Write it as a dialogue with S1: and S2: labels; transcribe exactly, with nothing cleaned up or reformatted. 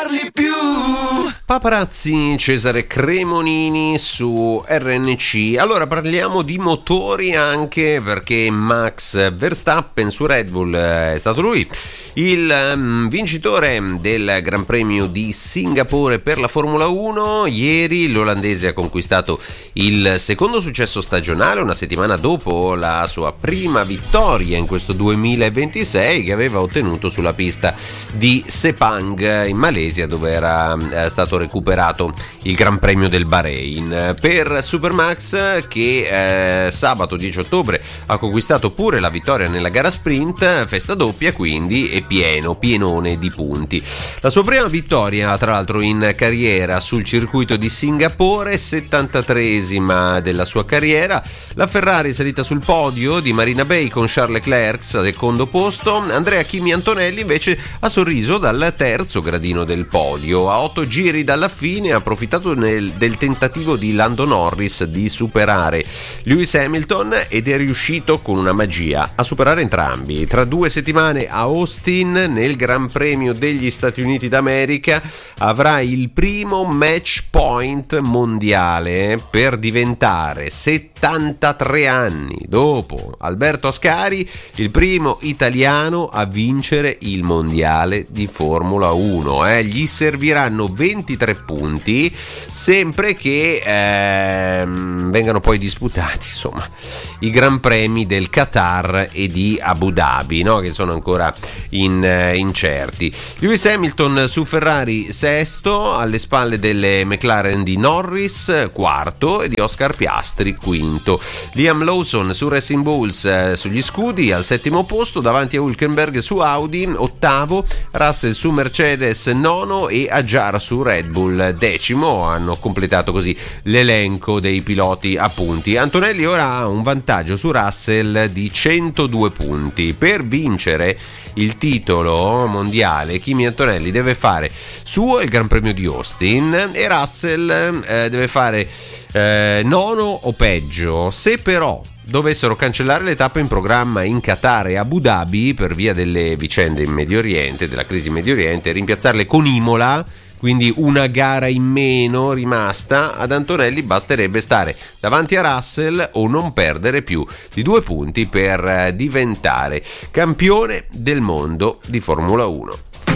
S1: parli più.
S2: Paparazzi, Cesare Cremonini su R N C. Allora parliamo di motori anche perché Max Verstappen su Red Bull è stato lui il um, vincitore del Gran Premio di Singapore per la Formula uno. Ieri l'olandese ha conquistato il secondo successo stagionale una settimana dopo la sua prima vittoria in questo duemilaventisei che aveva ottenuto sulla pista di Sepang in Malesia, dove era eh, stato recuperato il Gran Premio del Bahrain. Per Supermax, che eh, sabato dieci ottobre ha conquistato pure la vittoria nella gara sprint, festa doppia quindi e pieno, pienone di punti. La sua prima vittoria tra l'altro in carriera sul circuito di Singapore, settantatreesima della sua carriera. La Ferrari è salita sul podio di Marina Bay con Charles Leclerc al secondo posto. Andrea Kimi Antonelli invece ha sorriso dal terzo gradino del podio. A otto giri dalla fine ha approfittato nel, del tentativo di Lando Norris di superare Lewis Hamilton ed è riuscito con una magia a superare entrambi. Tra due settimane a Austin, nel Gran Premio degli Stati Uniti d'America, avrà il primo match point mondiale per diventare settantatré anni dopo Alberto Ascari il primo italiano a vincere il mondiale di Formula uno. Eh. Gli serviranno ventitré punti, sempre che ehm, vengano poi disputati insomma i Gran Premi del Qatar e di Abu Dhabi, no? Che sono ancora in, eh, incerti. Lewis Hamilton su Ferrari sesto, alle spalle delle McLaren di Norris quarto e di Oscar Piastri quinto. Liam Lawson su Racing Bulls eh, sugli scudi al settimo posto, davanti a Hülkenberg su Audi ottavo, Russell su Mercedes nono e Hadjar su Red Bull decimo. Hanno completato così l'elenco dei piloti a punti. Antonelli ora ha un vantaggio su Russell di centodue punti. Per vincere il titolo mondiale Kimi Antonelli deve fare suo il Gran Premio di Austin e Russell eh, deve fare eh, nono o peggio. Se però dovessero cancellare le tappe in programma in Qatar e Abu Dhabi per via delle vicende in Medio Oriente, della crisi in Medio Oriente, e rimpiazzarle con Imola, quindi una gara in meno rimasta, ad Antonelli basterebbe stare davanti a Russell o non perdere più di due punti per diventare campione del mondo di Formula uno.